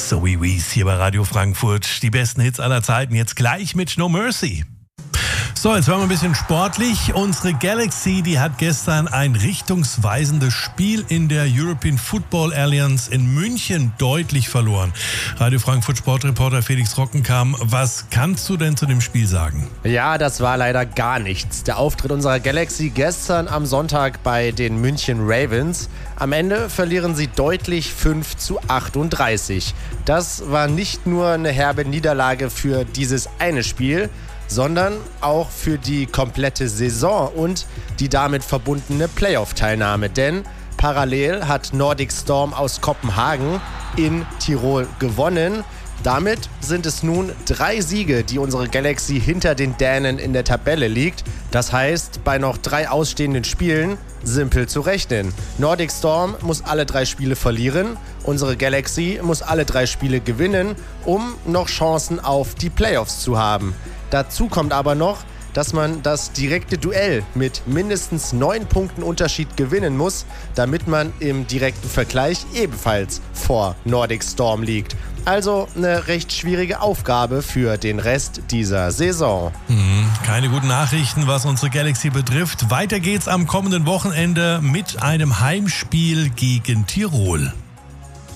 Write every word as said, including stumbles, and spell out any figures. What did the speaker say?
Zoe Wees hier bei Radio Frankfurt. Die besten Hits aller Zeiten jetzt gleich mit No Mercy. So, jetzt werden wir ein bisschen sportlich. Unsere Galaxy, die hat gestern ein richtungsweisendes Spiel in der European Football Alliance in München deutlich verloren. Radio Frankfurt Sportreporter Felix Rockenkam, was kannst du denn zu dem Spiel sagen? Ja, das war leider gar nichts. Der Auftritt unserer Galaxy gestern am Sonntag bei den München Ravens. Am Ende verlieren sie deutlich fünf zu achtunddreißig. Das war nicht nur eine herbe Niederlage für dieses eine Spiel, sondern auch für die komplette Saison und die damit verbundene Playoff-Teilnahme. Denn parallel hat Nordic Storm aus Kopenhagen in Tirol gewonnen. Damit sind es nun drei Siege, die unsere Galaxy hinter den Dänen in der Tabelle liegt. Das heißt, bei noch drei ausstehenden Spielen simpel zu rechnen. Nordic Storm muss alle drei Spiele verlieren. Unsere Galaxy muss alle drei Spiele gewinnen, um noch Chancen auf die Playoffs zu haben. Dazu kommt aber noch, dass man das direkte Duell mit mindestens neun Punkten Unterschied gewinnen muss, damit man im direkten Vergleich ebenfalls vor Nordic Storm liegt. Also eine recht schwierige Aufgabe für den Rest dieser Saison. Hm, keine guten Nachrichten, was unsere Galaxy betrifft. Weiter geht's am kommenden Wochenende mit einem Heimspiel gegen Tirol.